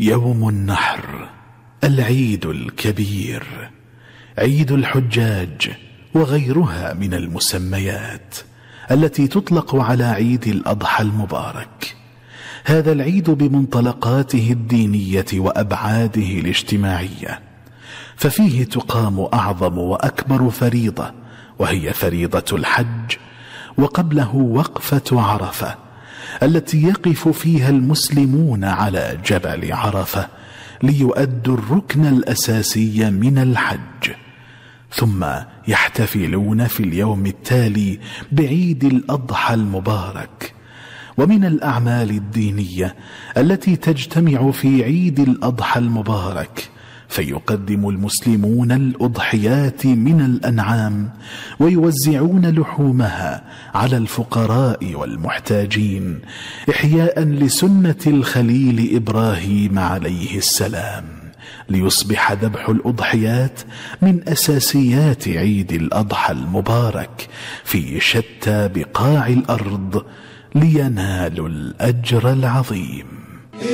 يوم النحر، العيد الكبير، عيد الحجاج وغيرها من المسميات التي تطلق على عيد الأضحى المبارك. هذا العيد بمنطلقاته الدينية وأبعاده الاجتماعية، ففيه تقام أعظم وأكبر فريضة، وهي فريضة الحج، وقبله وقفة عرفة التي يقف فيها المسلمون على جبل عرفة ليؤدوا الركن الأساسي من الحج، ثم يحتفلون في اليوم التالي بعيد الأضحى المبارك. ومن الأعمال الدينية التي تجتمع في عيد الأضحى المبارك، فيقدم المسلمون الأضحيات من الأنعام ويوزعون لحومها على الفقراء والمحتاجين، إحياء لسنة الخليل إبراهيم عليه السلام، ليصبح ذبح الأضحيات من أساسيات عيد الأضحى المبارك في شتى بقاع الأرض، لينالوا الأجر العظيم.